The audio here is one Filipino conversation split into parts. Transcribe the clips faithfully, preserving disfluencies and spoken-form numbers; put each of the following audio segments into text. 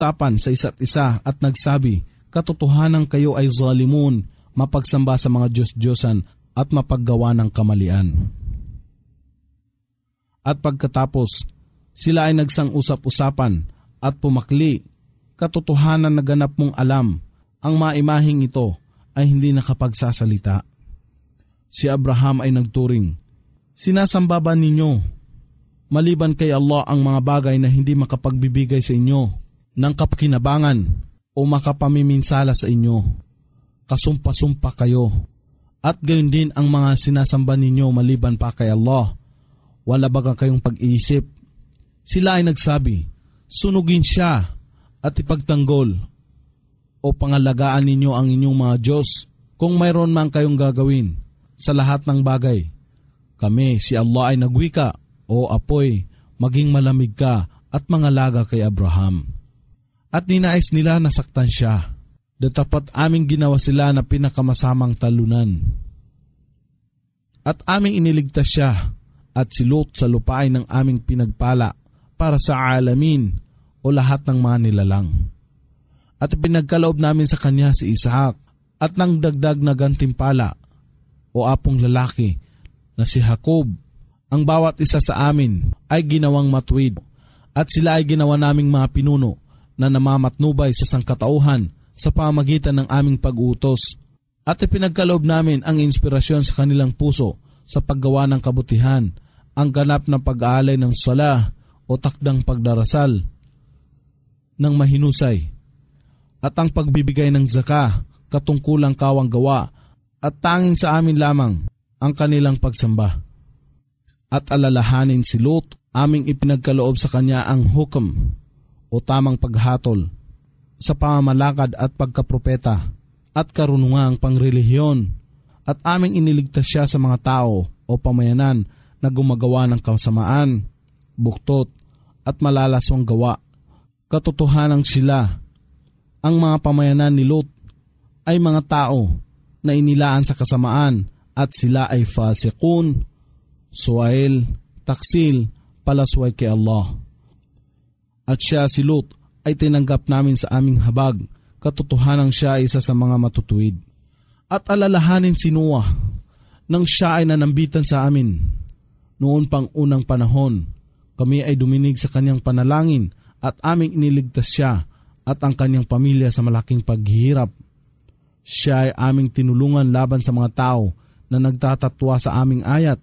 tapan sa isa't isa at nagsabi, katotohanan kayo ay zalimun, mapagsamba sa mga Diyos-Diyosan at mapaggawa ng kamalian. At pagkatapos, sila ay nagsang-usap-usapan at pumakli, katotohanan na ganap mong alam, ang maimahing ito ay hindi nakapagsasalita. Si Abraham ay nagturing, sinasamba ba ninyo, maliban kay Allah ang mga bagay na hindi makapagbibigay sa inyo ng kapakinabangan o makapamiminsala sa inyo? Kasumpa-sumpa kayo. At gayon din ang mga sinasamba ninyo maliban pa kay Allah. Wala baga kayong pag-iisip? Sila ay nagsabi, sunugin siya at ipagtanggol o pangalagaan ninyo ang inyong mga Diyos kung mayroon man kayong gagawin sa lahat ng bagay. Kami, si Allah ay nagwika, o apoy, maging malamig ka at mangalaga kay Abraham. At ninais nila nasaktan siya. Datapat aming ginawa sila na pinakamasamang talunan. At aming iniligtas siya at si Lot sa lupain ng aming pinagpala para sa alamin o lahat ng mga nilalang. At pinagkaloob namin sa kanya si Isaac at nang dagdag na gantimpala o apong lalaki na si Jacob. Ang bawat isa sa amin ay ginawang matuwid at sila ay ginawa naming mga pinuno na namamatnubay sa sangkatauhan sa pamagitan ng aming pag-utos. At ipinagkaloob namin ang inspirasyon sa kanilang puso sa paggawa ng kabutihan, ang ganap na pag-aalay ng sala o takdang pagdarasal ng mahinusay, at ang pagbibigay ng zaka, katungkulang kawang gawa, at tanging sa amin lamang ang kanilang pagsamba. At alalahanin si Lot, aming ipinagkaloob sa kanya ang hukam o tamang paghatol sa pamamalakad at pagkapropeta at karunungang pangrelihiyon, at aming iniligtas siya sa mga tao o pamayanan na gumagawa ng kasamaan, buktot at malalaswang gawa. Katotohanan sila, ang mga pamayanan ni Lot ay mga tao na inilaan sa kasamaan at sila ay fasikun, suwail, taksil, palasway kay Allah. At siya si Lot ay tinanggap namin sa aming habag, katotohanan siya ay isa sa mga matutuwid. At alalahanin si Noah, nang siya ay nanambitan sa amin. Noon pang unang panahon, kami ay duminig sa kanyang panalangin at aming iniligtas siya at ang kanyang pamilya sa malaking paghihirap. Siya ay aming tinulungan laban sa mga tao na nagtatatwa sa aming ayat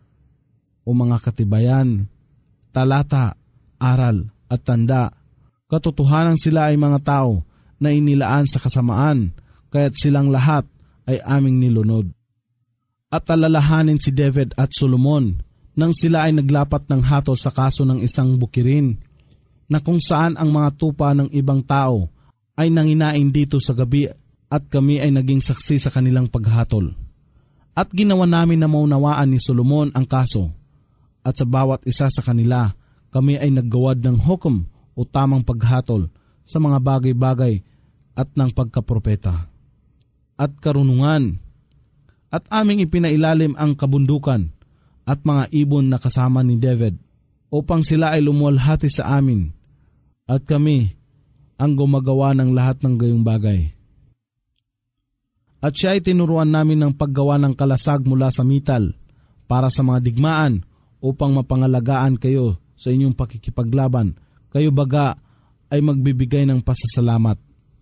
o mga katibayan, talata, aral at tanda. Katotohanan sila ay mga tao na inilaan sa kasamaan, kaya't silang lahat ay aming nilunod. At alalahanin si David at Solomon nang sila ay naglapat ng hatol sa kaso ng isang bukirin, na kung saan ang mga tupa ng ibang tao ay nanginain dito sa gabi at kami ay naging saksi sa kanilang paghatol. At ginawa namin na maunawaan ni Solomon ang kaso, at sa bawat isa sa kanila kami ay naggawad ng hukom o tamang paghatol sa mga bagay-bagay at ng pagkapropeta at karunungan. At aming ipinailalim ang kabundukan at mga ibon na kasama ni David upang sila ay lumuwalhati sa amin at kami ang gumagawa ng lahat ng gayong bagay. At siya ay tinuruan namin ng paggawa ng kalasag mula sa metal para sa mga digmaan upang mapangalagaan kayo sa inyong pakikipaglaban. Kayo baga ay magbibigay ng pasasalamat.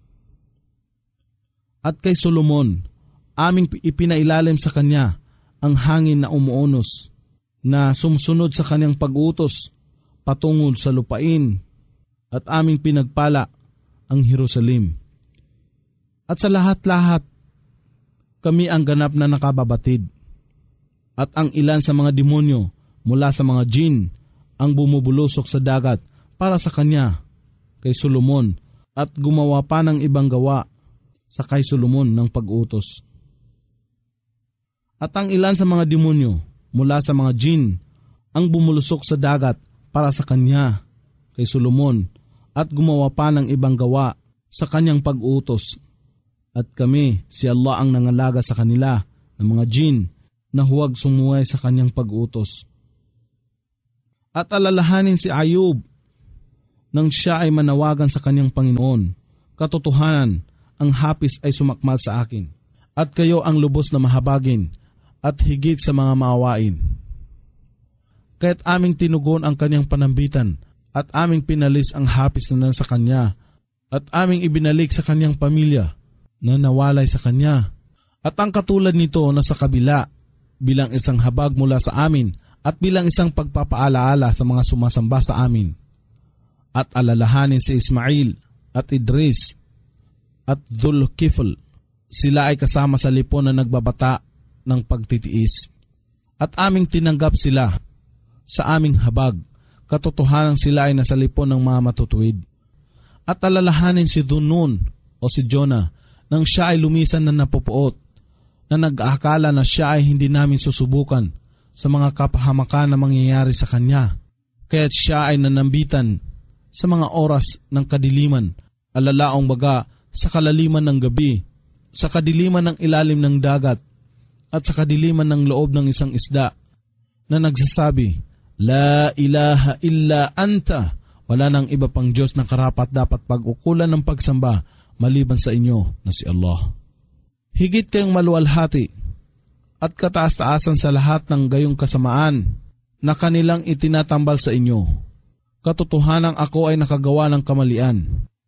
At kay Solomon, aming ipinailalim sa kanya ang hangin na umuunos na sumusunod sa kanyang pag-utos patungod sa lupain, at aming pinagpala ang Jerusalem. At sa lahat-lahat, kami ang ganap na nakababatid. At ang ilan sa mga demonyo mula sa mga jin ang bumubulusok sa dagat para sa kanya, kay Solomon, at gumawa pa ng ibang gawa sa kay Solomon ng pag-utos. At ang ilan sa mga demonyo mula sa mga jin ang bumulusok sa dagat para sa kanya, kay Solomon, at gumawa pa ng ibang gawa sa kanyang pag-utos. At kami, si Allah ang nangalaga sa kanila ng mga jin na huwag sumuway sa kanyang pag-utos. At alalahanin si Ayub, nang siya ay manawagan sa kanyang Panginoon, katotohanan, ang hapis ay sumakmal sa akin, at kayo ang lubos na mahabagin, at higit sa mga maawain. Kaya't aming tinugon ang kanyang panambitan, at aming pinalis ang hapis na nasa kanya, at aming ibinalik sa kanyang pamilya na nawalay sa kanya. At ang katulad nito na sa kabila, bilang isang habag mula sa amin, at bilang isang pagpapaalaala sa mga sumasamba sa amin. At alalahanin si Ismail at Idris at Dhul-Kifl. Sila ay kasama sa lipon na nagbabata ng pagtitiis. At aming tinanggap sila sa aming habag. Katotohanan sila ay nasa lipon ng mga matutuwid. At alalahanin si Dunun o si Jonah nang siya ay lumisan na napupuot, na nag-aakala na siya ay hindi namin susubukan sa mga kapahamakan na mangyayari sa kanya. Kaya't siya ay nanambitan sa mga oras ng kadiliman, alalaong baga sa kalaliman ng gabi, sa kadiliman ng ilalim ng dagat, at sa kadiliman ng loob ng isang isda, na nagsasabi, La ilaha illa anta, wala nang iba pang Diyos na karapat dapat pag-ukulan ng pagsamba maliban sa inyo na si Allah. Higit kayong maluwalhati at kataas-taasan sa lahat ng gayong kasamaan na kanilang itinatambal sa inyo. Katotohanang ako ay nakagawa ng kamalian.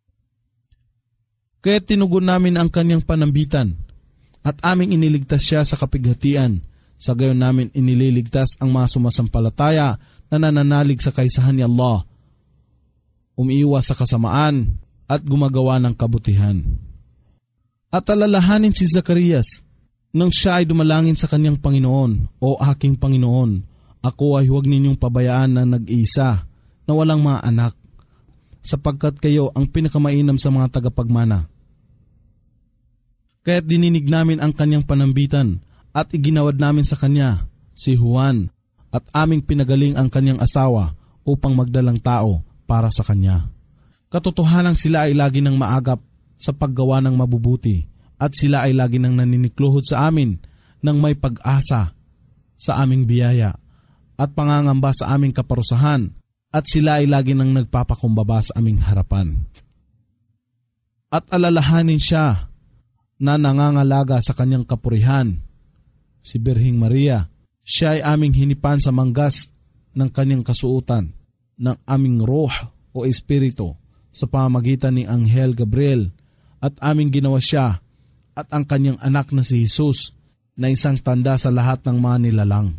Kaya tinugon namin ang kanyang panambitan at aming iniligtas siya sa kapighatian. Sa gayon namin inililigtas ang mga sumasampalataya na nananalig sa kaisahan ni Allah, umiiwas sa kasamaan at gumagawa ng kabutihan. At alalahanin si Zacarias nang siya ay dumalangin sa kanyang Panginoon, O aking Panginoon, ako ay huwag ninyong pabayaan na nag-iisa, na walang mga anak, sapagkat kayo ang pinakamainam sa mga tagapagmana. Kaya't dininig namin ang kanyang panambitan at iginawad namin sa kanya si Juan, at aming pinagaling ang kanyang asawa upang magdalang tao para sa kanya. Katotohanang sila ay lagi ng maagap sa paggawa ng mabubuti, at sila ay lagi nang naninikluhod sa amin ng may pag-asa sa aming biyaya at pangangamba sa aming kaparusahan, at sila ay lagi nang nagpapakumbaba sa aming harapan. At alalahanin siya na nangangalaga sa kanyang kapurihan, si Birhing Maria. Siya ay aming hinipan sa manggas ng kanyang kasuutan, ng aming roh o espiritu sa pamamagitan ni Anghel Gabriel, at aming ginawa siya at ang kanyang anak na si Jesus na isang tanda sa lahat ng mga nilalang.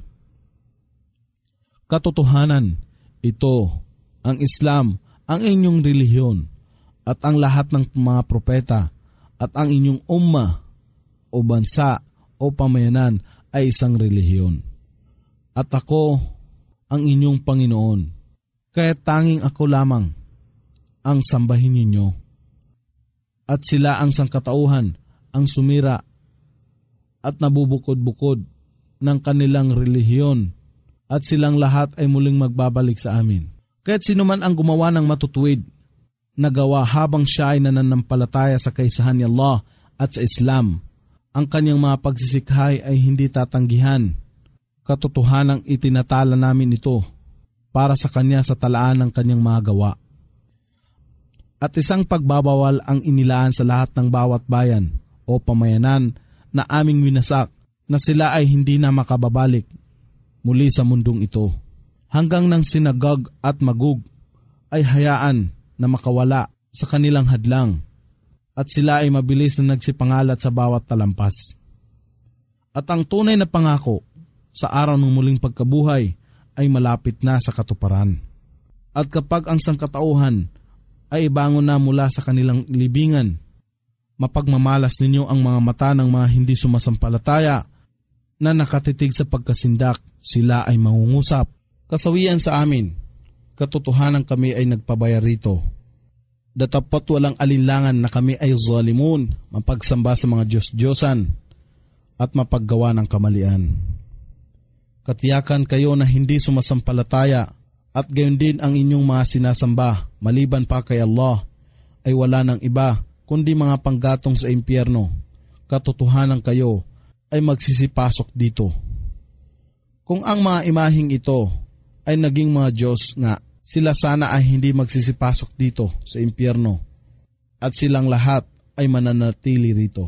Katotohanan, ito, ang Islam, ang inyong relihiyon, at ang lahat ng mga propeta, at ang inyong umma o bansa o pamayanan ay isang relihiyon. At ako ang inyong Panginoon, kaya tanging ako lamang ang sambahin ninyo. At sila ang sangkatauhan, ang sumira at nabubukod-bukod ng kanilang relihiyon, at silang lahat ay muling magbabalik sa amin. Kaya't sino man ang gumawa ng matutuwid, nagawa habang siya ay nananampalataya sa kaisahan ni Allah at sa Islam, ang kanyang mga pagsisikhay ay hindi tatanggihan. Katotohanang itinatala namin ito para sa kanya sa talaan ng kanyang mga gawa. At isang pagbabawal ang inilaan sa lahat ng bawat bayan o pamayanan na aming winasak, na sila ay hindi na makababalik muli sa mundong ito, hanggang nang sinagag at magug ay hayaan na makawala sa kanilang hadlang, at sila ay mabilis na nagsipangalat sa bawat talampas. At ang tunay na pangako sa araw ng muling pagkabuhay ay malapit na sa katuparan. At kapag ang sangkatauhan ay ibangon na mula sa kanilang libingan, mapagmamalas ninyo ang mga mata ng mga hindi sumasampalataya na nakatitig sa pagkasindak. Sila ay mangungusap. Kasawian sa amin, katotohanan kami ay nagpabaya rito. Datapat walang alinlangan na kami ay zalimun, mapagsamba sa mga Diyos-Diyosan at mapaggawa ng kamalian. Katiyakan kayo na hindi sumasampalataya, at gayon din ang inyong mga sinasamba maliban pa kay Allah ay wala ng iba kundi mga panggatong sa impyerno. Katotohanan kayo ay magsisipasok dito. Kung ang mga imaheng ito ay naging mga Diyos nga, sila sana ay hindi magsisipasok dito sa impyerno at silang lahat ay mananatili rito.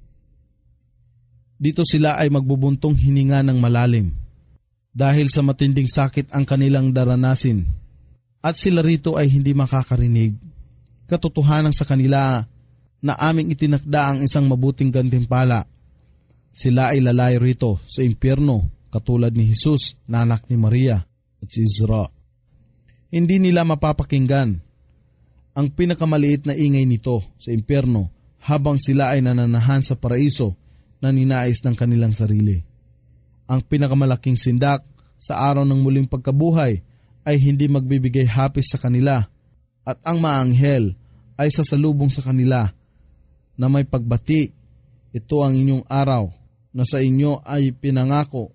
Dito sila ay magbubuntong hininga ng malalim dahil sa matinding sakit ang kanilang daranasin at sila rito ay hindi makakarinig. Katotohanan sa kanila na aming itinakda ang isang mabuting gantimpala. Sila ay lalayo rito sa impyerno katulad ni Jesus na anak ni Maria at si Isra. Hindi nila mapapakinggan ang pinakamaliit na ingay nito sa impyerno habang sila ay nananahan sa paraiso na ninais ng kanilang sarili. Ang pinakamalaking sindak sa araw ng muling pagkabuhay ay hindi magbibigay hapis sa kanila at ang maanghel ay sasalubong sa kanila na may pagbati, ito ang inyong araw na sa inyo ay pinangako.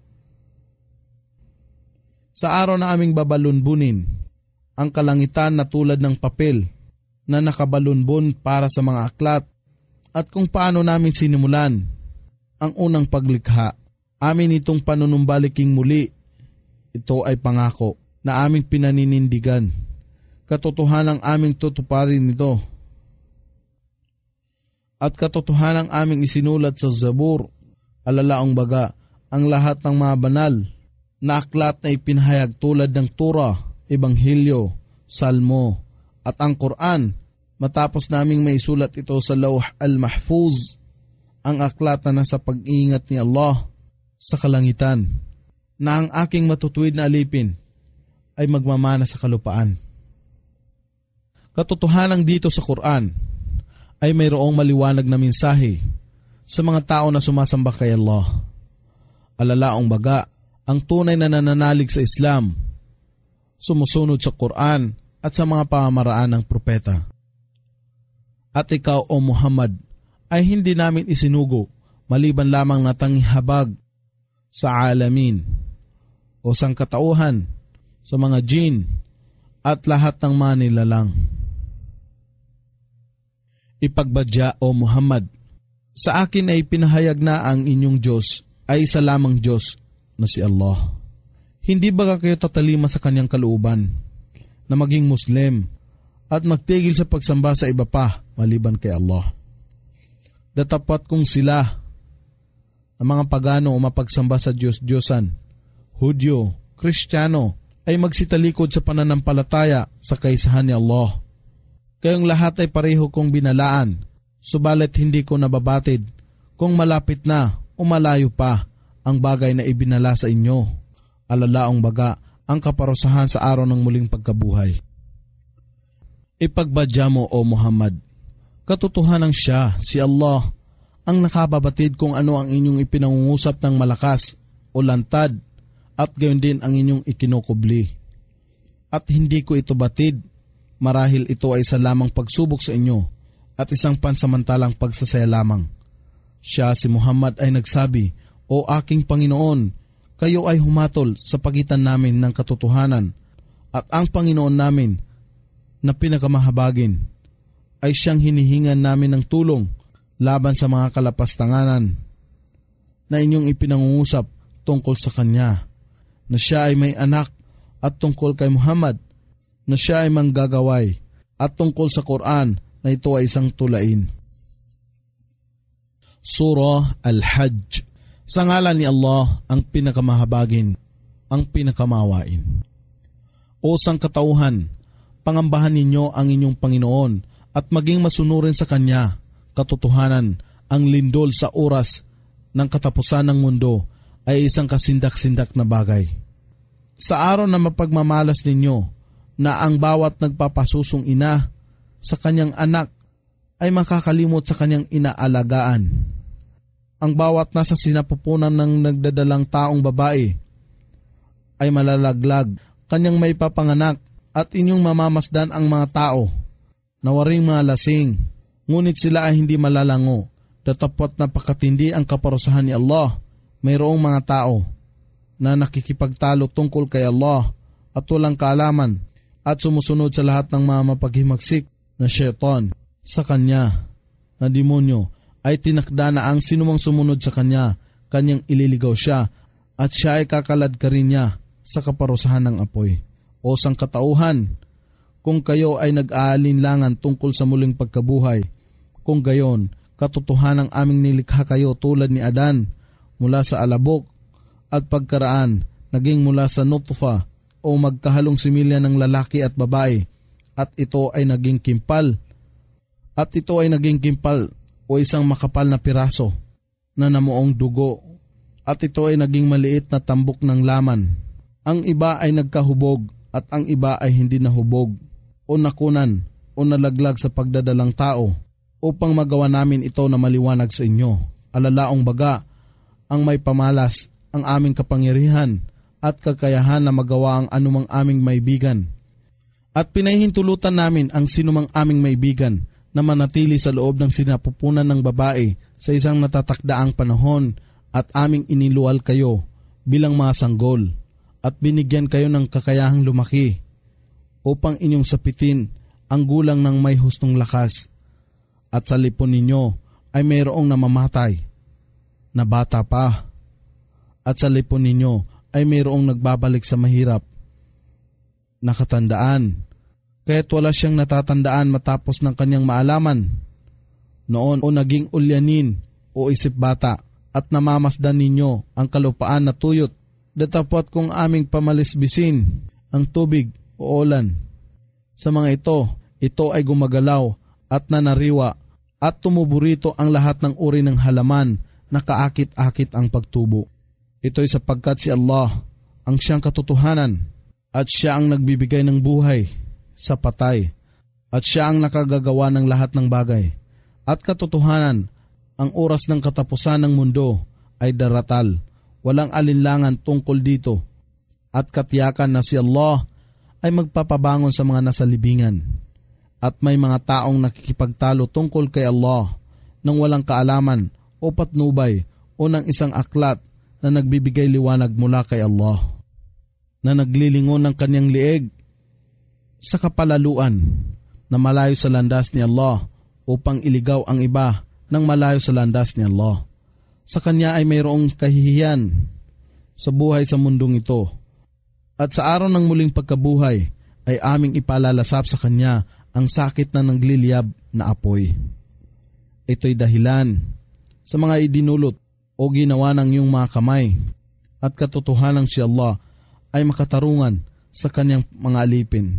Sa araw na aming babalunbunin, ang kalangitan na tulad ng papel na nakabalunbon para sa mga aklat at kung paano namin sinimulan ang unang paglikha. Amin itong panunumbaliking muli. Ito ay pangako na aming pinaninindigan. Katotohanang aming tutuparin ito. At katotohanang aming isinulat sa Zabur, alalaong baga, ang lahat ng mga banal na aklat na ipinahayag tulad ng Torah, Ebanghelyo, Salmo, at ang Quran, matapos naming maisulat ito sa Lawh al-Mahfuz, ang aklat na nasa pag-iingat ni Allah sa kalangitan, na ang aking matutuwid na alipin ay magmamana sa kalupaan. Katotohanan dito sa Quran ay mayroong maliwanag na mensahe sa mga tao na sumasamba kay Allah. Alalaong baga, ang tunay na nananalig sa Islam, sumusunod sa Quran at sa mga pamamaraan ng propeta. At ikaw, O Muhammad, ay hindi namin isinugo maliban lamang na tanghabag sa alamin o sangkatauhan sa mga jin at lahat ng mga nilalang. Ipagbadya, O Muhammad, sa akin ay pinahayag na ang inyong Diyos ay isa lamang Diyos na si Allah. Hindi ba kayo tatalima sa kanyang kalooban na maging Muslim at magtigil sa pagsamba sa iba pa maliban kay Allah? Datapat kung sila ang mga pagano o mapagsamba sa Diyos-Diyosan, Hudyo, Kristiyano, ay magsitalikod sa pananampalataya sa kaisahan ni Allah. Kayong lahat ay pareho kong binalaan, subalit hindi ko nababatid kung malapit na o malayo pa ang bagay na ibinala sa inyo. Alalaong baga ang kaparusahan sa araw ng muling pagkabuhay. Ipagbadya mo, O Muhammad, katotohanan siya, si Allah, ang nakababatid kung ano ang inyong ipinangungusap ng malakas o lantad at gayon din ang inyong ikinukubli. At hindi ko ito batid, marahil ito ay isa lamang pagsubok sa inyo at isang pansamantalang pagsasaya lamang. Siya, si Muhammad, ay nagsabi, O aking Panginoon, kayo ay humatol sa pagitan namin ng katotohanan at ang Panginoon namin na pinakamahabagin ay siyang hinihingan namin ng tulong laban sa mga kalapastanganan na inyong ipinangungusap tungkol sa Kanya, na siya ay may anak at tungkol kay Muhammad na siya ay manggagaway at tungkol sa Quran na ito ay isang tulain. Surah Al-Hajj. Sa ngalan ni Allah, ang pinakamahabagin, ang pinakamawain. O sangkatauhan, pangambahan ninyo ang inyong Panginoon at maging masunurin sa Kanya. Katotohanan, ang lindol sa oras ng katapusan ng mundo ay isang kasindak-sindak na bagay. Sa araw na mapagmamalas ninyo, na ang bawat nagpapasusong ina sa kanyang anak ay makakalimot sa kanyang inaalagaan. Ang bawat nasa sinapupunan ng nagdadalang taong babae ay malalaglag, kanyang may papanganak at inyong mamamasdan ang mga tao na waring mga lasing, ngunit sila ay hindi malalango. Datapot na pakatindi ang kaparusahan ni Allah. Mayroong mga tao na nakikipagtalo tungkol kay Allah at walang kaalaman at sumusunod sa lahat ng mga mapaghimagsik na syaitan sa Kanya na demonyo ay tinakda na ang sinumang sumunod sa Kanya, Kanyang ililigaw siya at siya ay kakalad ka rin niya sa kaparusahan ng apoy. o sangkatauhan, kung kayo ay nag-aalinlangan tungkol sa muling pagkabuhay. Kung gayon, katotohanang aming nilikha kayo tulad ni Adan mula sa alabok at pagkaraan naging mula sa nutfa o magkahalong similya ng lalaki at babae, at ito ay naging kimpal. At ito ay naging kimpal o isang makapal na piraso na namuong dugo, at ito ay naging maliit na tambok ng laman. Ang iba ay nagkahubog at ang iba ay hindi nahubog o nakunan o nalaglag sa pagdadalang tao upang magawa namin ito na maliwanag sa inyo. Alalaong baga, ang may pamalas ang aming kapangyarihan at kakayahan na magawa ang anumang aming maibigan. At pinahintulutan namin ang sinumang aming maibigan na manatili sa loob ng sinapupunan ng babae sa isang natatakdaang panahon, at aming iniluwal kayo bilang mga sanggol at binigyan kayo ng kakayahang lumaki upang inyong sapitin ang gulang ng may hustong lakas, at sa lipon ninyo ay mayroong namamatay na bata pa, at sa lipon ninyo ay mayroong nagbabalik sa mahirap na katandaan, kaya't wala siyang natatandaan matapos ng kanyang maalaman noon, o naging ulyanin o isip bata, at namamasdan ninyo ang kalupaan na tuyot, datapwat kung aming pamalisbisin ang tubig o ulan. Sa mga ito, ito ay gumagalaw at nanariwa at tumuburito ang lahat ng uri ng halaman na kaakit-akit ang pagtubo. Ito'y sapagkat si Allah ang siyang katotohanan, at siya ang nagbibigay ng buhay sa patay, at siya ang nakagagawa ng lahat ng bagay. At katotohanan, ang oras ng katapusan ng mundo ay daratal. Walang alinlangan tungkol dito, at katiyakan na si Allah ay magpapabangon sa mga nasa libingan. At may mga taong nakikipagtalo tungkol kay Allah nang walang kaalaman o patnubay o ng isang aklat na nagbibigay liwanag mula kay Allah, na naglilingon ng kanyang lieg sa kapalaluan na malayo sa landas ni Allah upang iligaw ang iba ng malayo sa landas ni Allah. Sa kanya ay mayroong kahihiyan sa buhay sa mundong ito, at sa araw ng muling pagkabuhay ay aming ipalalasap sa kanya ang sakit na nagliliyab na apoy. Ito'y dahilan sa mga idinulot o ginawa ng iyong mga kamay, at katotohanang si Allah ay makatarungan sa kanyang mga alipin.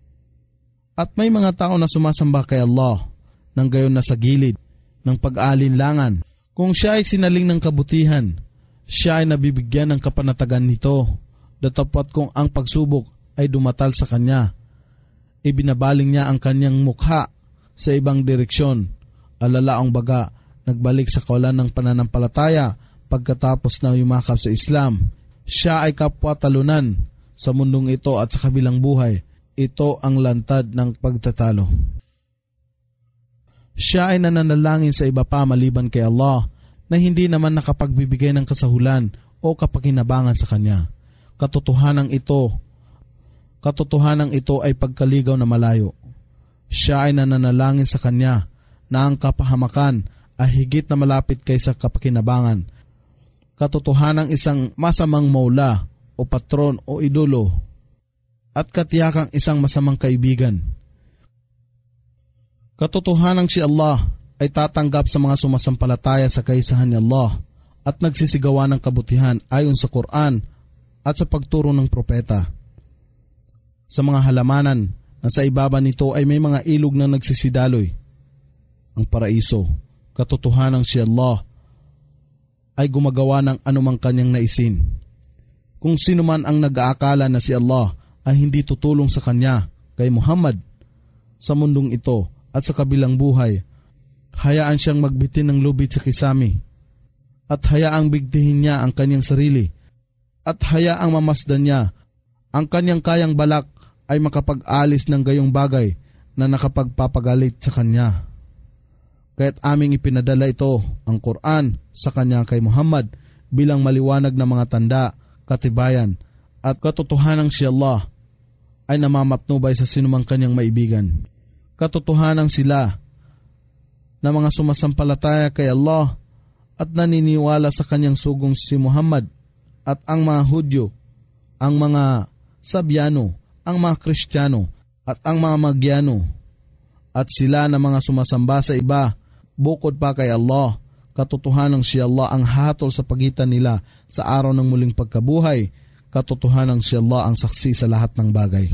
At may mga tao na sumasamba kay Allah nang gayon na sa gilid ng pag-aalinlangan. Kung siya ay sinaling ng kabutihan, siya ay nabibigyan ng kapanatagan nito, datapat kung ang pagsubok ay dumatal sa kanya. Ibinabaling niya ang kanyang mukha sa ibang direksyon. Alalaong baga, nagbalik sa kawalan ng pananampalataya pagkatapos na yumakap sa Islam. Siya ay kapwa-talunan sa mundong ito at sa kabilang buhay. Ito ang lantad ng pagtatalo. Siya ay nananalangin sa iba pa maliban kay Allah na hindi naman nakapagbibigay ng kasahulan o kapakinabangan sa kanya. Katotohanan ito, katotohanan ito ay pagkaligaw na malayo. Siya ay nananalangin sa kanya na ang kapahamakan ay higit na malapit kaysa kapakinabangan. Katotohanan isang masamang maula o patron o idolo, at katiyakang isang masamang kaibigan. Katotohanang si Allah ay tatanggap sa mga sumasampalataya sa kaisahan ni Allah at nagsisigawa ng kabutihan ayon sa Quran at sa pagturo ng propeta. Sa mga halamanan na sa ibaba nito ay may mga ilog na nagsisidaloy. Ang paraiso, katotohanang si Allah ay gumagawa ng anumang kanyang naisin. Kung sino man ang nag-aakala na si Allah ay hindi tutulong sa kanya, kay Muhammad, sa mundong ito at sa kabilang buhay, hayaan siyang magbitin ng lubid sa kisami, at hayaang bigtihin niya ang kanyang sarili, at hayaang mamasdan niya ang kanyang kayang balak ay makapag-alis ng gayong bagay na nakapagpapagalit sa kanya. Kaya't aming ipinadala ito, ang Quran, sa kanya kay Muhammad bilang maliwanag na mga tanda, katibayan, at katotohanang si Allah ay namamatnubay sa sinumang kanyang maibigan. Katotohanan sila na mga sumasampalataya kay Allah at naniniwala sa kanyang sugong si Muhammad, at ang mga Hudyo, ang mga Sabyano ang mga Kristiyano at ang mga Magyano, at sila na mga sumasamba sa iba, bukod pa kay Allah, katotohanang si Allah ang hatol sa pagitan nila sa araw ng muling pagkabuhay, katotohanang si Allah ang saksi sa lahat ng bagay.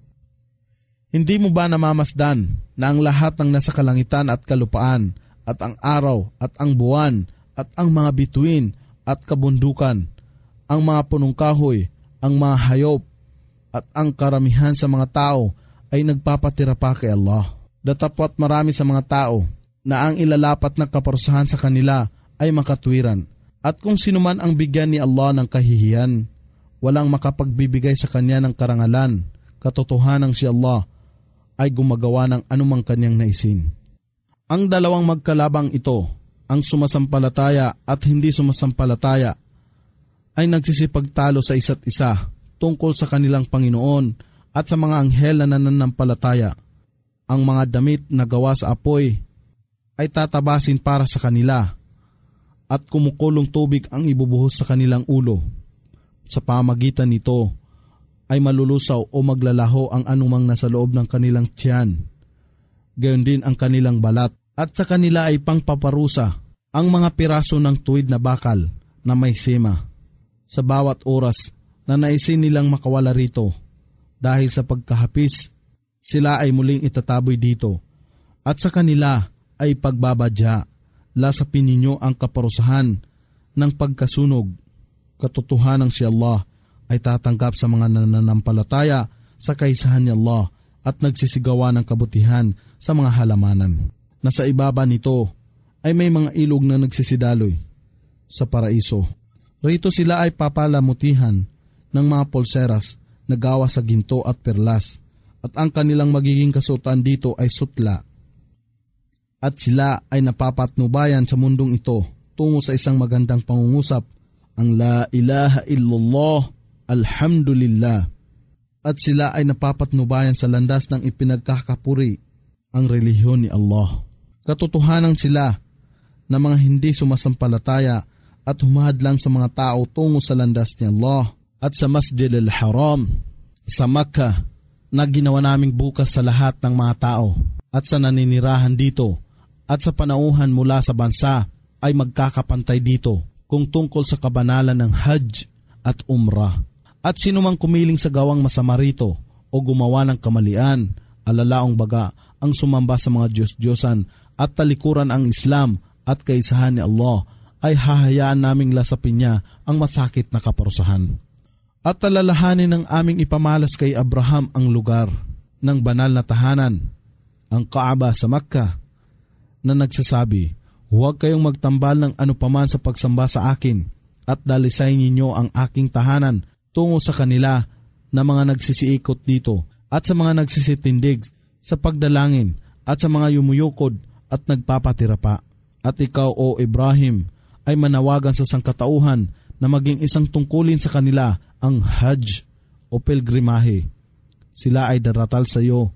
Hindi mo ba namamasdan na ang lahat ng nasa kalangitan at kalupaan, at ang araw at ang buwan, at ang mga bituin at kabundukan, ang mga punong kahoy, ang mga hayop, at ang karamihan sa mga tao ay nagpapatira pa kay Allah? Datapwat marami sa mga tao na ang ilalapat na kaparusahan sa kanila ay makatwiran. At kung sino man ang bigyan ni Allah ng kahihiyan, walang makapagbibigay sa kanya ng karangalan, katotohanang si Allah ay gumagawa ng anumang kanyang naisin. Ang dalawang magkalabang ito, ang sumasampalataya at hindi sumasampalataya, ay nagsisipagtalo sa isa't isa tungkol sa kanilang Panginoon at sa mga anghel na nananampalataya. Ang mga damit na gawa sa apoy ay tatabasin para sa kanila, at kumukulong tubig ang ibubuhos sa kanilang ulo. Sa pamagitan nito ay malulusaw o maglalaho ang anumang nasa loob ng kanilang tiyan. Gayon din ang kanilang balat, at sa kanila ay pangpaparusa ang mga piraso ng tuwid na bakal na may sema. Sa bawat oras na naisin nilang makawala rito, dahil sa pagkahapis, sila ay muling itataboy dito, at sa kanila ay pagbabadya, lasapin ninyo ang kaparusahan ng pagkasunog. Katotohanang si Allah ay tatanggap sa mga nananampalataya sa kaisahan ni Allah at nagsisigawa ng kabutihan sa mga halamanan. Nasa ibaba nito ay may mga ilog na nagsisidaloy sa paraiso. Rito sila ay papalamutihan ng mga pulseras na gawa sa ginto at perlas, at ang kanilang magiging kasuotan dito ay sutla. At sila ay napapatnubayan sa mundong ito tungo sa isang magandang pangungusap, ang La ilaha illallah, alhamdulillah. At sila ay napapatnubayan sa landas ng ipinagkakapuri, ang relihiyon ni Allah. Katotohanan sila na mga hindi sumasampalataya at humahadlang sa mga tao tungo sa landas ni Allah at sa Masjid al-Haram sa Makkah na ginawa naming bukas sa lahat ng mga tao, at sa naninirahan dito at sa panauhan mula sa bansa ay magkakapantay dito kung tungkol sa kabanalan ng Hajj at Umrah. At sinumang kumiling sa gawang masama rito o gumawa ng kamalian, alalaong baga ang sumamba sa mga Diyos-Diyosan at talikuran ang Islam at kaisahan ni Allah, ay hahayaan naming lasapin niya ang masakit na kaparusahan. At talalahanin ng aming ipamalas kay Abraham ang lugar ng banal na tahanan, ang Kaaba sa Makkah, na nagsasabi, huwag kayong magtambal ng anupaman sa pagsamba sa akin, at dalisayin ninyo ang aking tahanan tungo sa kanila na mga nagsisiikot dito, at sa mga nagsisitindig sa pagdalangin, at sa mga yumuyukod at nagpapatira pa. At ikaw, O Ibrahim, ay manawagan sa sangkatauhan na maging isang tungkulin sa kanila ang Hajj o pilgrimahe. Sila ay daratal sa iyo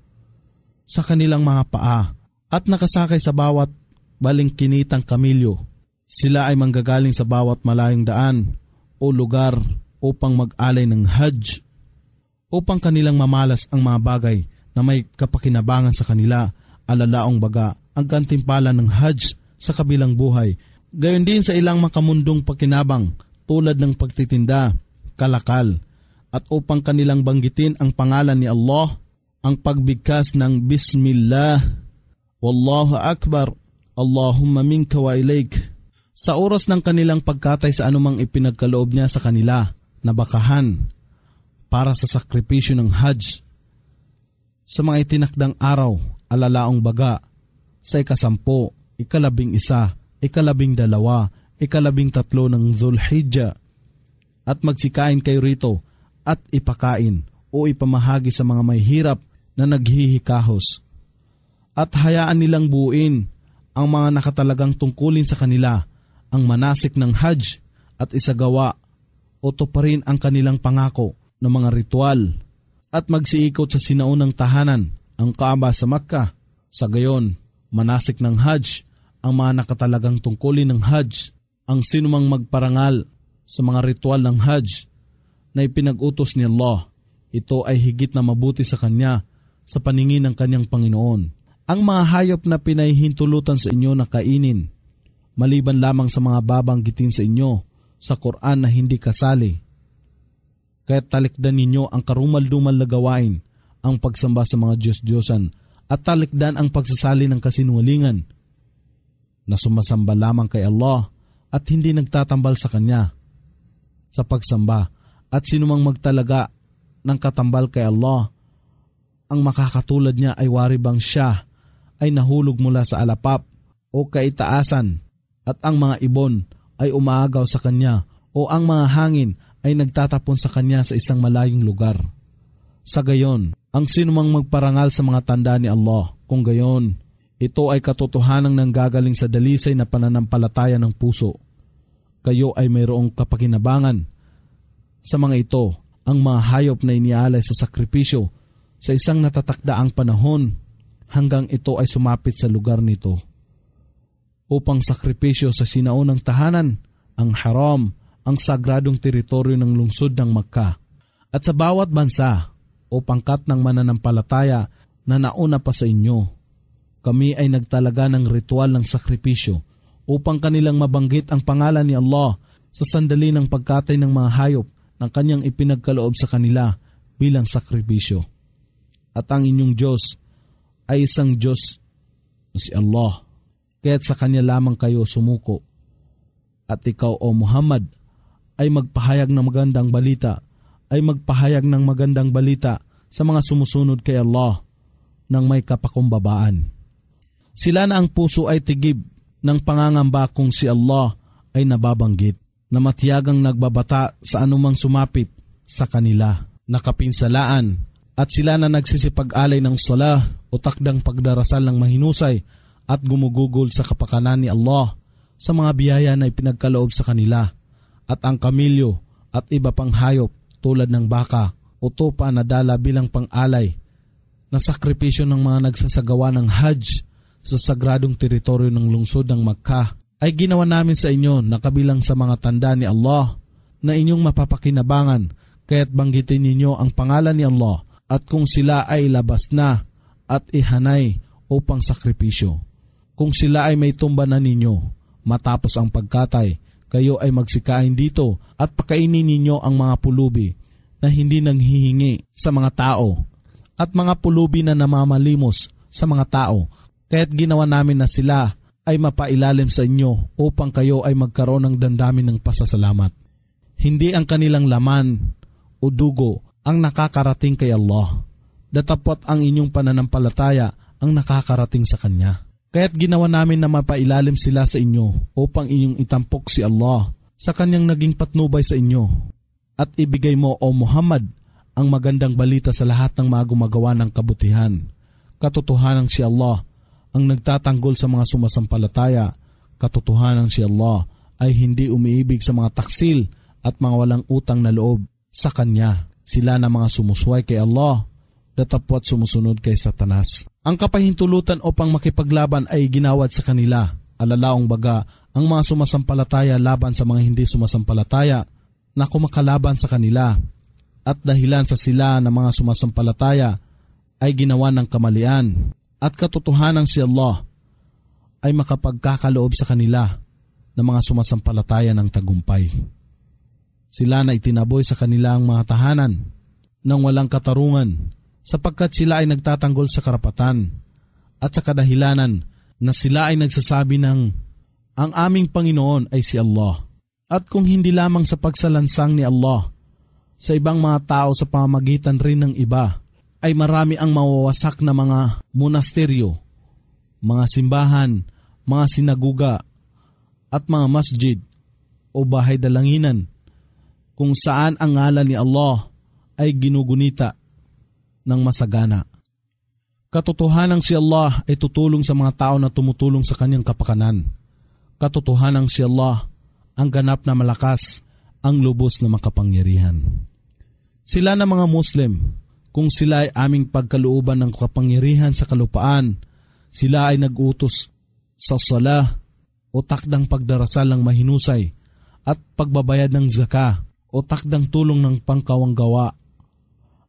sa kanilang mga paa at nakasakay sa bawat balingkinitang kamilyo. Sila ay manggagaling sa bawat malayong daan o lugar upang mag-alay ng Hajj, upang kanilang mamalas ang mga bagay na may kapakinabangan sa kanila, alalaong baga ang gantimpala ng Hajj sa kabilang buhay. Gayon din sa ilang makamundong pakinabang tulad ng pagtitinda, kalakal, at upang kanilang banggitin ang pangalan ni Allah, ang pagbigkas ng Bismillah, Wallahu Akbar, Allahumma minka wa ilaik. Sa oras ng kanilang pagkatay sa anumang ipinagkaloob niya sa kanila na bakahan para sa sakripisyo ng Hajj, sa mga itinakdang araw, alalaong baga, sa ikasampo, ikalabing isa, ikalabing dalawa, ikalabing tatlo ng Dhul-Hijjah, at magsikain kayo rito at ipakain o ipamahagi sa mga may hirap na naghihikahos. At hayaan nilang buuin ang mga nakatalagang tungkulin sa kanila ang manasik ng Hajj at isagawa o tuparin ang kanilang pangako ng mga ritual at magsiikot sa sinaunang tahanan, ang Kaaba sa Makkah. Sa gayon, manasik ng Hajj ang mga nakatalagang tungkulin ng Hajj, ang sinumang magparangal sa mga ritual ng Hajj na ipinag-utos ni Allah, Ito ay higit na mabuti sa kanya sa paningin ng kanyang Panginoon. Ang mga hayop na pinahihintulutan sa inyo na kainin, maliban lamang sa mga babanggitin sa inyo sa Quran na hindi kasali. Kaya talikdan ninyo ang karumal-dumal na gawain, ang pagsamba sa mga Diyos-Diyosan, at talikdan ang pagsasali ng kasinungalingan na sumasamba lamang kay Allah at hindi nagtatambal sa Kanya sa pagsamba, at sinumang magtalaga ng katambal kay Allah, ang makakatulad niya ay wari bang siya ay nahulog mula sa alapap o kaitaasan, at ang mga ibon ay umaagaw sa Kanya, o ang mga hangin ay nagtatapon sa Kanya sa isang malayong lugar. Sa gayon, ang sinumang magparangal sa mga tanda ni Allah, kung gayon, ito ay katotohanang nanggagaling sa dalisay na pananampalataya ng puso. Kayo ay mayroong kapakinabangan sa mga ito, ang mga hayop na inialay sa sakripisyo sa isang natatakdaang panahon hanggang ito ay sumapit sa lugar nito upang sakripisyo sa sinaunang tahanan, ang haram, ang sagradong teritoryo ng lungsod ng Makkah. At sa bawat bansa o pangkat ng mananampalataya na nauna pa sa inyo, kami ay nagtalaga ng ritual ng sakripisyo upang kanilang mabanggit ang pangalan ni Allah sa sandali ng pagkatay ng mga hayop ng kanyang ipinagkaloob sa kanila bilang sakripisyo. At ang inyong Diyos ay isang Diyos na si Allah, kaya't sa Kanya lamang kayo sumuko. At ikaw, O Muhammad, ay magpahayag ng magandang balita, ay magpahayag ng magandang balita sa mga sumusunod kay Allah ng may kapakumbabaan. Sila na ang puso ay tigib ng pangangamba kung si Allah ay nababanggit, na matiyagang nagbabata sa anumang sumapit sa kanila, nakapinsalaan, at sila na nagsisipag-alay ng salah o takdang pagdarasal ng mahinusay at gumugugol sa kapakanan ni Allah sa mga biyaya na ipinagkaloob sa kanila, at ang kamilyo at iba pang hayop tulad ng baka o tupa na dala bilang pang-alay na sakripisyo ng mga nagsasagawa ng Hajj sa sagradong teritoryo ng lungsod ng Makkah ay ginawa namin sa inyo na kabilang sa mga tanda ni Allah na inyong mapapakinabangan, kaya't banggitin ninyo ang pangalan ni Allah at kung sila ay labas na at ihanay upang sakripisyo. Kung sila ay may tumba na ninyo matapos ang pagkatay, kayo ay magsikain dito at pakainin ninyo ang mga pulubi na hindi nanghihingi sa mga tao at mga pulubi na namamalimos sa mga tao, kaya't ginawa namin na sila ay mapailalim sa inyo upang kayo ay magkaroon ng damdamin ng pasasalamat. Hindi ang kanilang laman o dugo ang nakakarating kay Allah, datapot ang inyong pananampalataya ang nakakarating sa Kanya. Kaya't ginawa namin na mapailalim sila sa inyo upang inyong itampok si Allah sa Kanyang naging patnubay sa inyo. At ibigay mo, O Muhammad, ang magandang balita sa lahat ng mga gumagawa ng kabutihan. Katotohanan si Allah ang nagtatanggol sa mga sumasampalataya. Katotohanan si Allah ay hindi umiibig sa mga taksil at mga walang utang na loob sa Kanya. Sila na mga sumusway kay Allah, datapwat sumusunod kay Satanas. Ang kapahintulutan upang makipaglaban ay ginawad sa kanila. Alalaong baga, ang mga sumasampalataya laban sa mga hindi sumasampalataya na kumakalaban sa kanila. At dahilan sa sila na mga sumasampalataya ay ginawa ng kamalian. At katotohanan si Allah ay makapagkakaloob sa kanila ng mga sumasampalataya ng tagumpay. Sila na itinaboy sa kanilang mga tahanan ng walang katarungan, sapagkat sila ay nagtatanggol sa karapatan at sa kadahilanan na sila ay nagsasabi ng ang aming Panginoon ay si Allah. At kung hindi lamang sa pagsalansang ni Allah sa ibang mga tao sa pamamagitan rin ng iba, ay marami ang mawawasak na mga monasteryo, mga simbahan, mga sinaguga, at mga masjid o bahay dalanginan kung saan ang ngalan ni Allah ay ginugunita ng masagana. Katotohanang si Allah ay tutulong sa mga tao na tumutulong sa Kanyang kapakanan. Katotohanang si Allah ang ganap na malakas, ang lubos na makapangyarihan. Sila na mga Muslim, kung sila ay aming pagkalooban ng kapangyarihan sa kalupaan, sila ay nag-utos sa salah o takdang pagdarasal ng mahinusay at pagbabayad ng zaka o takdang tulong ng pangkawanggawa.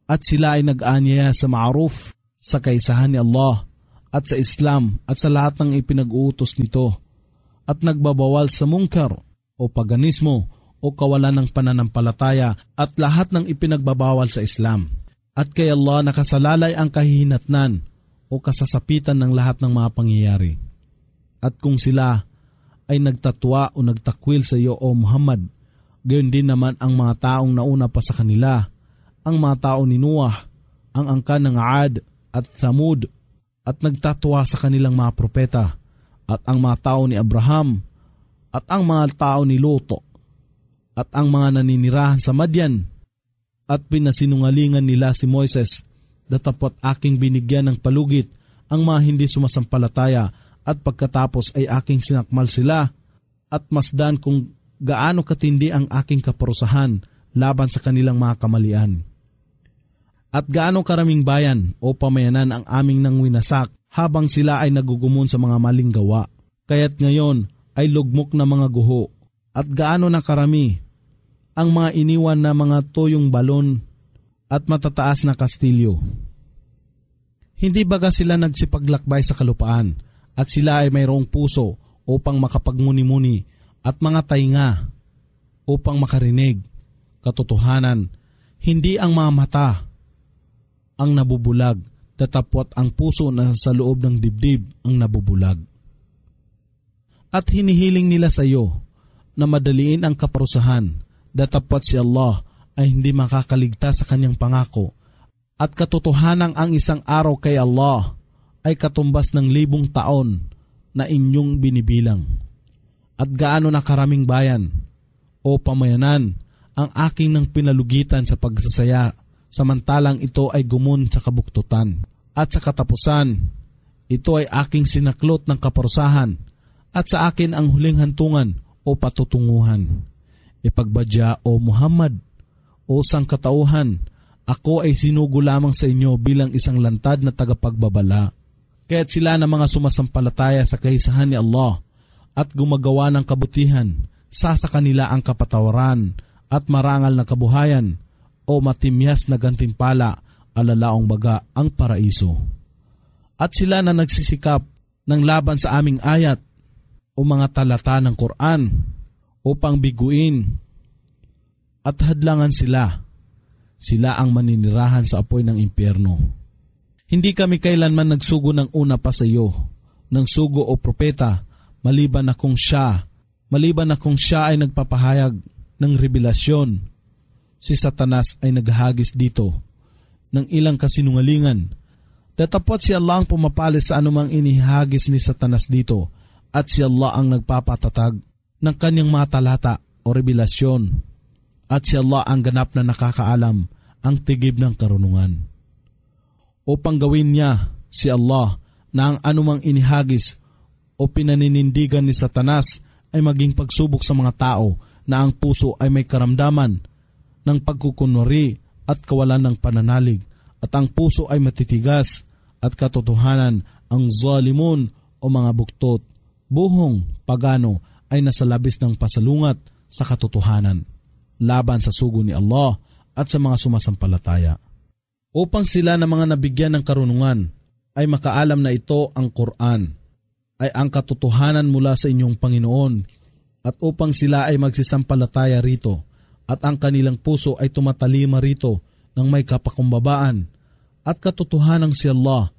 at sila ay nag-aanyaya sa ma'ruf, sa kaisahan ni Allah at sa Islam at sa lahat ng ipinag-uutos nito, at nagbabawal sa mungkar o paganismo o kawalan ng pananampalataya at lahat ng ipinagbabawal sa Islam. At kay Allah nakasalalay ang kahihinatnan o kasasapitan ng lahat ng mga pangyayari. At kung sila ay nagtatwa o nagtakwil sa iyo o Muhammad, gayon din naman ang mga taong nauna pa sa kanila, ang mga tao ni Noah, ang angkan ng Aad at Thamud, at nagtatwa sa kanilang mga propeta, at ang mga tao ni Abraham, at ang mga tao ni Luto, at ang mga naninirahan sa Madyan, at pinasinungalingan nila si Moises, datapot aking binigyan ng palugit ang mga hindi sumasampalataya, at pagkatapos ay aking sinakmal sila, at masdan kung gaano katindi ang aking kaparusahan laban sa kanilang mga kamalian. At gaano karaming bayan o pamayanan ang aming nang winasak habang sila ay nagugumon sa mga maling gawa. Kaya't ngayon ay lugmok na mga guho, at gaano na karami ang mga iniwan na mga tuyong balon at matataas na kastilyo. Hindi baga sila nagsipaglakbay sa kalupaan, at sila ay mayroong puso upang makapagmuni-muni at mga tainga upang makarinig katotohanan, hindi ang mga mata ang nabubulag, datapwat ang puso na sa loob ng dibdib ang nabubulag. At hinihiling nila sa iyo na madaliin ang kaparusahan, datapwat si Allah ay hindi makakaligtas sa kanyang pangako, at katotohanan ang isang araw kay Allah ay katumbas ng libong taon na inyong binibilang. At gaano na karaming bayan o pamayanan ang aking nang pinalugitan sa pagsasaya, samantalang ito ay gumon sa kabuktutan. At sa katapusan, ito ay aking sinaklot ng kaparusahan, at sa akin ang huling hantungan o patutunguhan. Ipagbadya o Muhammad o sangkatauhan, ako ay sinugo lamang sa inyo bilang isang lantad na tagapagbabala. Kaya't sila na mga sumasampalataya sa kahisahan ni Allah at gumagawa ng kabutihan, sa sa kanila ang kapatawaran at marangal na kabuhayan o matimyas na gantimpala, alalaong baga ang paraiso. At sila na nagsisikap ng laban sa aming ayat o mga talata ng Quran upang biguin at hadlangan sila, sila ang maninirahan sa apoy ng impyerno. Hindi kami kailanman nagsugo ng una pa sa iyo, ng sugo o propeta, maliban na kung siya, maliban na kung siya ay nagpapahayag ng revelasyon. Si Satanas ay naghagis dito ng ilang kasinungalingan. Datapot si Allah ang pumapalis sa anumang inihagis ni Satanas dito, at si Allah ang nagpapatatag ng kanyang mga talata o revelasyon, at si Allah ang ganap na nakakaalam ang tigib ng karunungan. Upang gawin niya, si Allah, na ang anumang inihagis o pinaninindigan ni Satanas ay maging pagsubok sa mga tao, na ang puso ay may karamdaman ng pagkukunwari at kawalan ng pananalig, at ang puso ay matitigas, at katotohanan ang zalimun o mga buktot, buhong pagano ay nasa labis ng pasalungat sa katotohanan, laban sa sugo ni Allah at sa mga sumasampalataya. Upang sila na mga nabigyan ng karunungan ay makaalam na ito ang Quran ay ang katotohanan mula sa inyong Panginoon, at upang sila ay magsisampalataya rito at ang kanilang puso ay tumatalima rito ng may kapakumbabaan, at katotohanan si Allah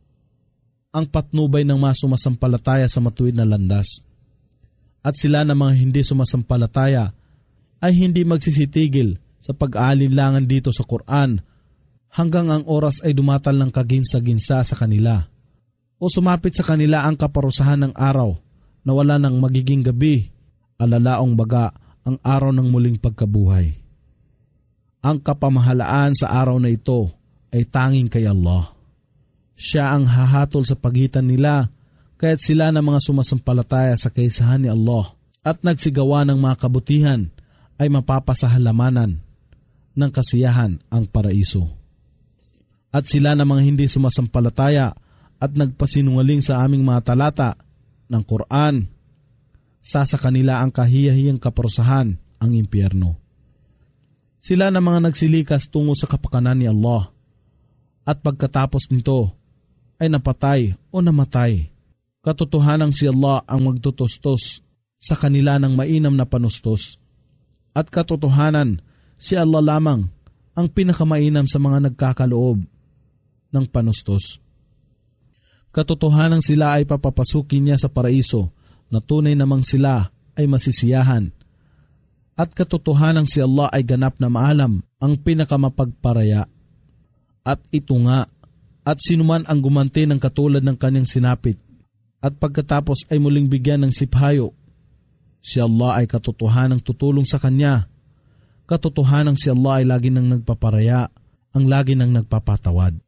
ang patnubay ng mga sumasampalataya sa matuwid na landas. At sila na mga hindi sumasampalataya ay hindi magsisitigil sa pag-aalinlangan dito sa Quran hanggang ang oras ay dumatal ng kaginsa-ginsa sa kanila, o sumapit sa kanila ang kaparusahan ng araw na wala nang magiging gabi, alalaong baga ang araw ng muling pagkabuhay. Ang kapamahalaan sa araw na ito ay tanging kay Allah. Siya ang hahatol sa pagitan nila, kaya't sila na mga sumasampalataya sa kaisahan ni Allah at nagsigawa ng mga kabutihan ay mapapasahalamanan ng kasiyahan ang paraiso. At sila na mga hindi sumasampalataya at nagpasinungaling sa aming mga talata ng Quran, sa sa kanila ang kahiyahiyang kaparusahan, ang impyerno. Sila na mga nagsilikas tungo sa kapakanan ni Allah. At pagkatapos nito ay napatay o namatay. Katotohanan si Allah ang magtutustos sa kanila ng mainam na panustos. At katotohanan si Allah lamang ang pinakamainam sa mga nagkakaloob ng panustos. Katotohanan sila ay papapasukin niya sa paraiso na tunay namang sila ay masisiyahan. At katotohanan si Allah ay ganap na maalam ang pinakamapagparaya. At ito nga, at sinuman ang gumanti ng katulad ng kanyang sinapit, at pagkatapos ay muling bigyan ng siphayo, si Allah ay katotohanang tutulong sa kanya. Katotohanang si Allah ay lagi nang nagpaparaya, ang lagi nang nagpapatawad.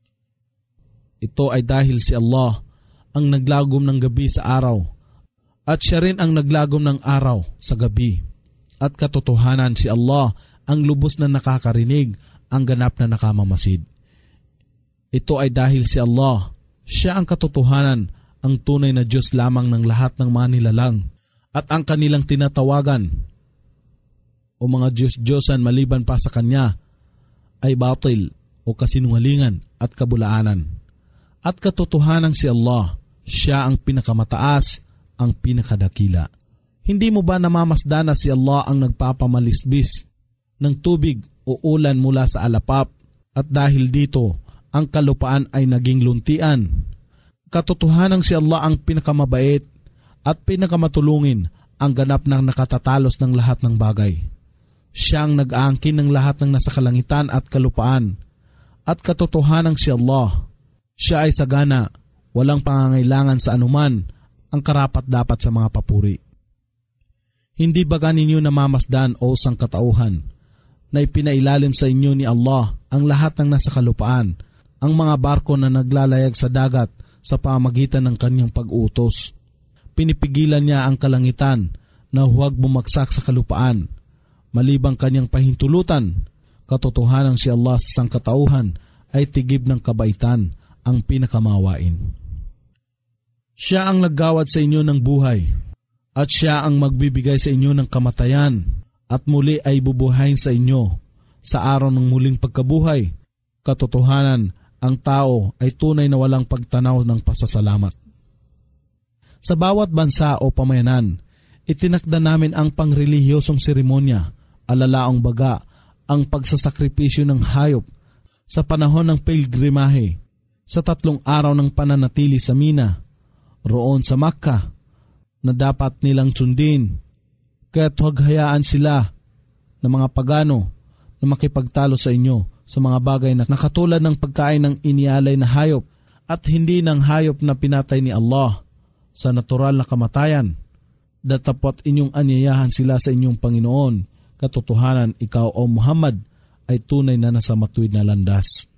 Ito ay dahil si Allah ang naglagom ng gabi sa araw, at siya rin ang naglagom ng araw sa gabi. At katotohanan si Allah ang lubos na nakakarinig, ang ganap na nakamamasid. Ito ay dahil si Allah, siya ang katotohanan, ang tunay na Diyos lamang ng lahat ng mga nilalang, at ang kanilang tinatawagan o mga Diyos-Diyosan maliban pa sa Kanya ay batil o kasinungalingan at kabulaanan. At katotohanan si Allah, siya ang pinakamataas, ang pinakadakila. Hindi mo ba namamasdan na si Allah ang nagpapamalisbis ng tubig o ulan mula sa alapap, at dahil dito ang kalupaan ay naging luntian? Katotohanan si Allah ang pinakamabait at pinakamatulungin, ang ganap na nakatatalos ng lahat ng bagay. Siya ang nag-aangkin ng lahat ng nasa kalangitan at kalupaan. At katotohanan si Allah, siya ay sagana, walang pangangailangan sa anuman, ang karapat-dapat sa mga papuri. Hindi ba ninyo namamasdan o sangkatauhan na ipinailalim sa inyo ni Allah ang lahat ng nasa kalupaan, ang mga barko na naglalayag sa dagat sa pamagitan ng kanyang pag-utos? Pinipigilan niya ang kalangitan na huwag bumagsak sa kalupaan, malibang kanyang pahintulutan. Katotohanan si Allah sa sangkatauhan ay tigib ng kabaitan, ang pinakamawain. Siya ang naggawad sa inyo ng buhay, at siya ang magbibigay sa inyo ng kamatayan, at muli ay bubuhayin sa inyo sa araw ng muling pagkabuhay. Katotohanan, ang tao ay tunay na walang pagtanaw ng pasasalamat. Sa bawat bansa o pamayanan, itinakda namin ang pangrelihiyosong seremonya, alalaong baga, ang pagsasakripisyo ng hayop sa panahon ng pilgrimahe, sa tatlong araw ng pananatili sa Mina, roon sa Makkah, na dapat nilang sundin. Kaya't huwag hayaan sila ng mga pagano na makipagtalo sa inyo sa mga bagay na nakatulad ng pagkain ng inialay na hayop, at hindi ng hayop na pinatay ni Allah sa natural na kamatayan. Datapot inyong anyayahan sila sa inyong Panginoon. Katotohanan, ikaw o Muhammad ay tunay na nasa matuwid na landas.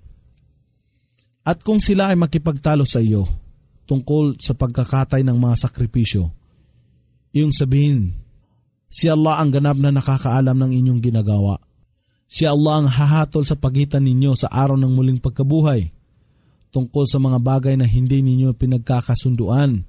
At kung sila ay makipagtalo sa iyo tungkol sa pagkakatay ng mga sakripisyo, iyong sabihin, si Allah ang ganap na nakakaalam ng inyong ginagawa. Si Allah ang hahatol sa pagitan ninyo sa araw ng muling pagkabuhay tungkol sa mga bagay na hindi ninyo pinagkakasunduan.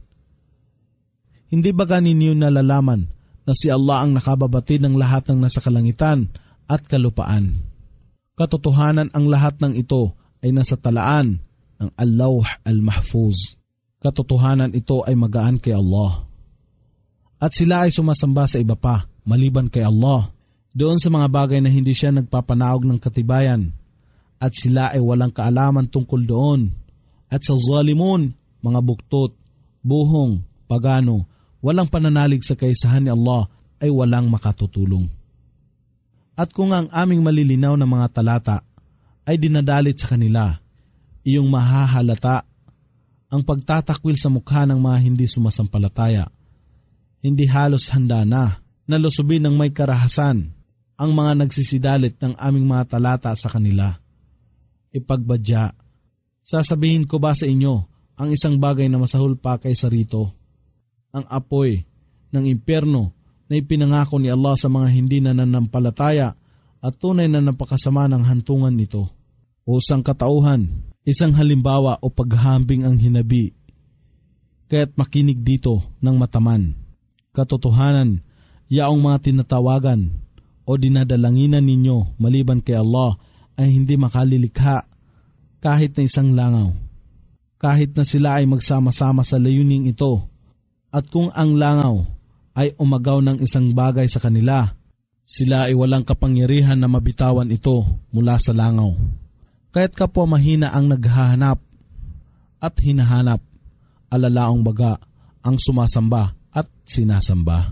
Hindi ba ninyo nalalaman na si Allah ang nakababatid ng lahat ng nasa kalangitan at kalupaan? Katotohanan, ang lahat ng ito ay nasa talaan ng Al-Lawh Al-Mahfuz. Katotohanan, ito ay magaan kay Allah. At sila ay sumasamba sa iba pa, maliban kay Allah, doon sa mga bagay na hindi siya nagpapanaog ng katibayan, at sila ay walang kaalaman tungkol doon. At sa zalimun, mga buktot, buhong, pagano, walang pananalig sa kaisahan ni Allah, ay walang makatutulong. At kung ang aming malilinaw na mga talata ay dinadalit sa kanila, iyong mahahalata ang pagtatakwil sa mukha ng mga hindi sumasampalataya. Hindi halos handa na nalusubin ng may karahasan ang mga nagsisidalit ng aming mga talata sa kanila. Ipagbadya, sasabihin ko ba sa inyo ang isang bagay na masahol pa kaysa rito? Ang apoy ng impyerno na ipinangako ni Allah sa mga hindi nananampalataya, at tunay na napakasama ng hantungan nito. O sangkatauhan, isang halimbawa o paghahambing ang hinabi, kaya't makinig dito ng mataman. Katotohanan, yaong mga tinatawagan o dinadalanginan ninyo maliban kay Allah ay hindi makalilikha kahit na isang langaw. Kahit na sila ay magsama-sama sa layuning ito, at kung ang langaw ay umagaw ng isang bagay sa kanila, sila ay walang kapangyarihan na mabitawan ito mula sa langaw. Kaya't kapwa mahina ang naghahanap at hinahanap, alalaong baga ang sumasamba at sinasamba.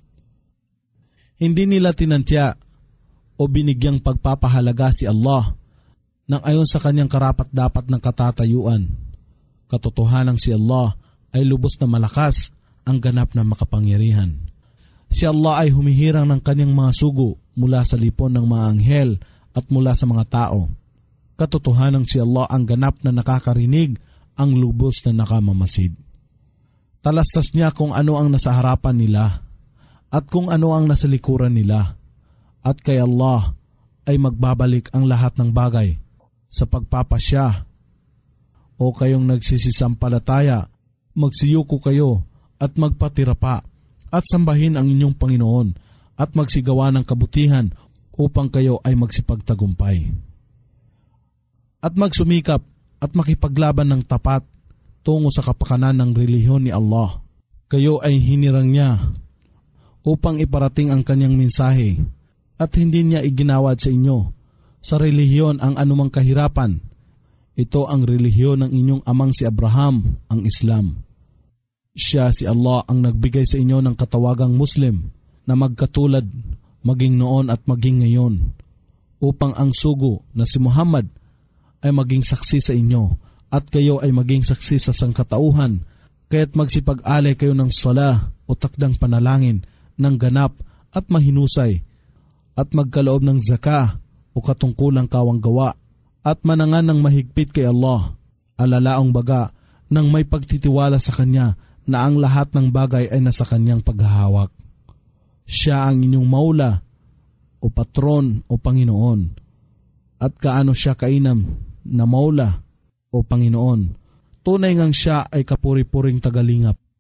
Hindi nila tinantya o binigyang pagpapahalaga si Allah nang ayon sa kanyang karapat-dapat ng katatayuan. Katotohanan si Allah ay lubos na malakas ang ganap na makapangyarihan. Si Allah ay humihirang ng kanyang mga sugo mula sa lipon ng mga anghel at mula sa mga tao. Katotohanan si Allah ang ganap na nakakarinig, ang lubos na nakamamasid. Talastas niya kung ano ang nasa harapan nila at kung ano ang nasa likuran nila. At kay Allah ay magbabalik ang lahat ng bagay sa pagpapasya. O kayong nagsisisampalataya, magsiyuko kayo at magpatira pa at sambahin ang inyong Panginoon at magsigawa ng kabutihan upang kayo ay magsipagtagumpay. At magsumikap at makipaglaban ng tapat tungo sa kapakanan ng relihiyon ni Allah. Kayo ay hinirang niya upang iparating ang kanyang mensahe at hindi niya iginawad sa inyo sa relihiyon ang anumang kahirapan. Ito ang relihiyon ng inyong amang si Abraham, ang Islam. Siya si Allah ang nagbigay sa inyo ng katawagang Muslim na magkatulad maging noon at maging ngayon, upang ang sugo na si Muhammad ay maging saksi sa inyo at kayo ay maging saksi sa sangkatauhan, kaya't magsipag-alay kayo ng sala o takdang panalangin ng ganap at mahinusay at magkaloob ng zaka o katungkulang kawang gawa at manangan ng mahigpit kay Allah, alalaong baga nang may pagtitiwala sa Kanya na ang lahat ng bagay ay nasa Kanyang paghahawak. Siya ang inyong maula o patron o Panginoon. At kaano siya kainam na maula o Panginoon, tunay ngang siya ay kapuri-puring tagalingap.